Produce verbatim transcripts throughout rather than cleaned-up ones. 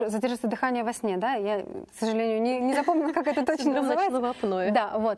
Задержится дыхание во сне, да? Я, к сожалению, не, не запомнила, как это точно называется. Ночного апноэ. Да, вот.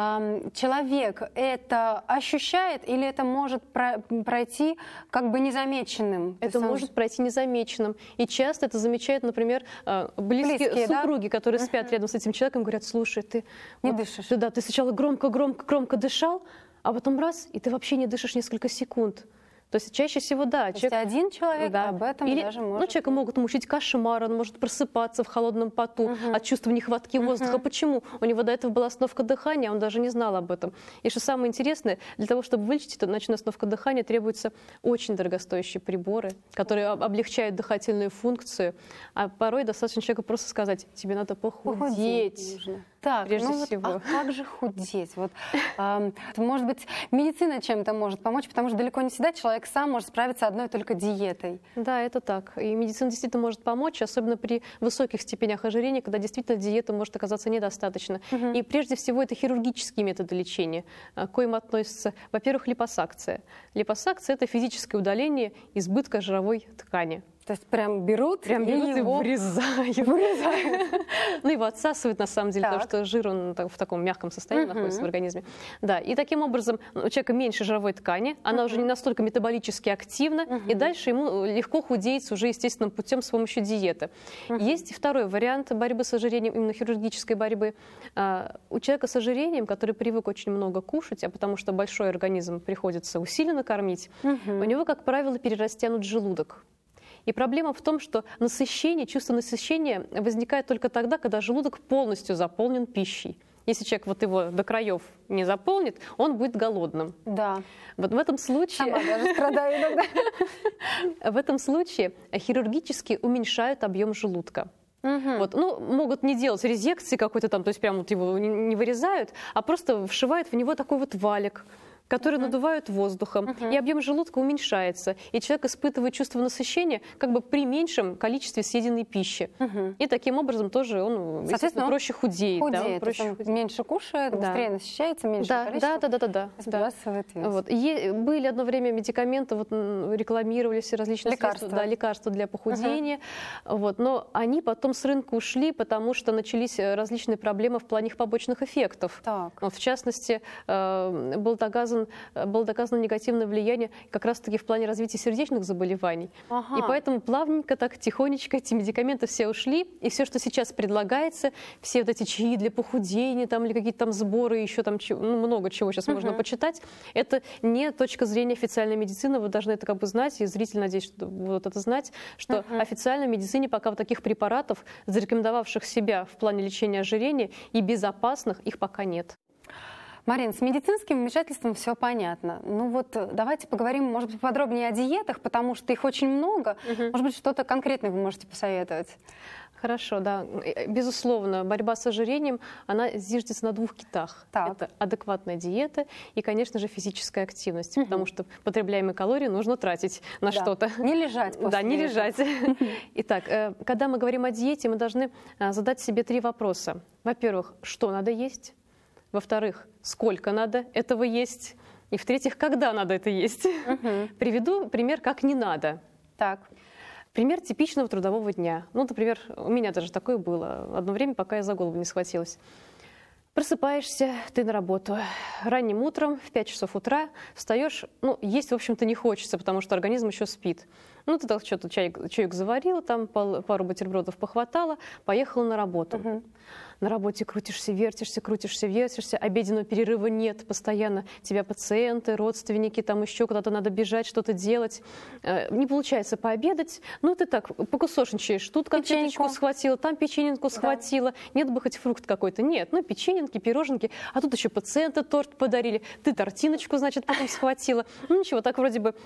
Человек это ощущает или это может пройти как бы незамеченным? Это может пройти незамеченным. И часто это замечают, например, близкие, близкие супруги, да? которые спят uh-huh. рядом с этим человеком, говорят: слушай, ты... Не вот, дышишь. Ты, да, ты сначала громко-громко-громко дышал, а потом раз, и ты вообще не дышишь несколько секунд. То есть чаще всего, да. То человек, есть один человек да. об этом Или, даже может... Ну, человека могут мучить кошмар, он может просыпаться в холодном поту uh-huh. от чувства нехватки воздуха. Uh-huh. Почему? У него до этого была остановка дыхания, он даже не знал об этом. И что самое интересное, для того, чтобы вылечить эту ночную остановку дыхания, требуются очень дорогостоящие приборы, которые облегчают дыхательную функцию. А порой достаточно человеку просто сказать: тебе надо похудеть. похудеть так, прежде ну всего. Вот, а как же худеть? Вот, э, может быть, медицина чем-то может помочь, потому что далеко не всегда человек сам может справиться одной только диетой. Да, это так. И медицина действительно может помочь, особенно при высоких степенях ожирения, когда действительно диета может оказаться недостаточно. Угу. И прежде всего это хирургические методы лечения, к коим относятся, во-первых, липосакция. Липосакция – это физическое удаление избытка жировой ткани. То есть прям берут, прям берут и, его вырезают. вырезают. Ну, его отсасывают, на самом деле, потому что жир, он в таком мягком состоянии находится в организме. Да, и таким образом у человека меньше жировой ткани, она уже не настолько метаболически активна, и дальше ему легко худеется уже естественным путем с помощью диеты. Есть и второй вариант борьбы с ожирением, именно хирургической борьбы. У человека с ожирением, который привык очень много кушать, а потому что большой организм приходится усиленно кормить, у него, как правило, перерастянут желудок. И проблема в том, что насыщение, чувство насыщения возникает только тогда, когда желудок полностью заполнен пищей. Если человек вот его до краев не заполнит, он будет голодным. Да. Вот в этом случае... Сама даже страдаю иногда. В этом случае хирургически уменьшают объем желудка. Угу. Вот, ну, могут не делать резекции какой-то там, то есть прям вот его не вырезают, а просто вшивают в него такой вот валик, которые uh-huh. надувают воздухом, uh-huh. и объем желудка уменьшается, и человек испытывает чувство насыщения как бы при меньшем количестве съеденной пищи. Uh-huh. И таким образом тоже он, естественно, проще худеет. худеет. Да, он проще он худеет. Меньше кушает, да. быстрее насыщается, меньше да, количество. Да, да, да, да, сбрасывает вес. Вот. И были одно время медикаменты, вот, рекламировались различные лекарства. Средства, да, лекарства для похудения, uh-huh. вот, но они потом с рынка ушли, потому что начались различные проблемы в плане их побочных эффектов. Так. Вот, в частности, был доказан было доказано негативное влияние как раз-таки в плане развития сердечных заболеваний. Ага. И поэтому плавненько, так тихонечко эти медикаменты все ушли. И все, что сейчас предлагается, все вот эти чаи для похудения, там, или какие-то там сборы, еще там ну, много чего сейчас угу. можно почитать, это не точка зрения официальной медицины. Вы должны это как бы знать, и зрители, надеюсь, что будут это знать, что угу. официальной медицине пока вот таких препаратов, зарекомендовавших себя в плане лечения ожирения и безопасных, их пока нет. Марин, с медицинским вмешательством все понятно. Ну вот давайте поговорим, может быть, подробнее о диетах, потому что их очень много. Угу. Может быть, что-то конкретное вы можете посоветовать? Хорошо, да. Безусловно, борьба с ожирением, она зиждется на двух китах. Так. Это адекватная диета и, конечно же, физическая активность, угу. потому что потребляемые калории нужно тратить на да. что-то. Не лежать после Да, не лежать. Итак, когда мы говорим о диете, мы должны задать себе три вопроса. Во-первых, что надо есть? Во-вторых, сколько надо этого есть? И в-третьих, когда надо это есть? Угу. Приведу пример, как не надо. Так. Пример типичного трудового дня. Ну, например, у меня даже такое было одно время, пока я за голову не схватилась. Просыпаешься, ты на работу. Ранним утром, в пять часов утра, встаешь, ну, есть, в общем-то, не хочется, потому что организм еще спит. Ну, ты так что-то чайк, чайк заварила, там пару бутербродов похватала, поехала на работу. Угу. На работе крутишься, вертишься, крутишься, вертишься, обеденного перерыва нет, постоянно тебя пациенты, родственники, там еще куда-то надо бежать, что-то делать. Не получается пообедать, ну ты так покусошничаешь, тут конфеточку схватила, там печененку схватила, да. Нет бы хоть фрукт какой-то, нет, ну печененки, пироженки, а тут еще пациенты торт подарили, ты тортиночку, значит, потом схватила. Ну ничего, так вроде бы...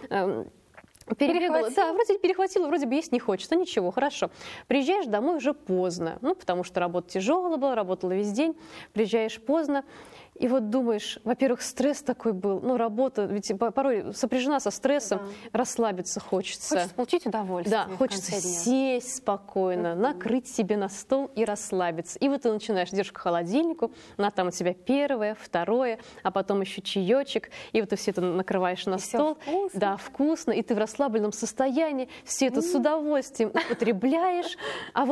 Перебегала. Да, вроде перехватила, вроде бы есть не хочется, ничего, хорошо. Приезжаешь домой уже поздно, ну, потому что работа тяжелая была, работала весь день, приезжаешь поздно, и вот думаешь, во-первых, стресс такой был, ну, работа, ведь порой сопряжена со стрессом, да. Расслабиться хочется. Хочется получить удовольствие. Да, хочется сесть спокойно, uh-huh. накрыть себе на стол и расслабиться. И вот ты начинаешь, идешь к холодильнику, на там у тебя первое, второе, а потом еще чаечек, и вот ты все это накрываешь на и стол. Вкусно. Да, вкусно, и ты в расслабленном состоянии все это mm. с удовольствием употребляешь, а вот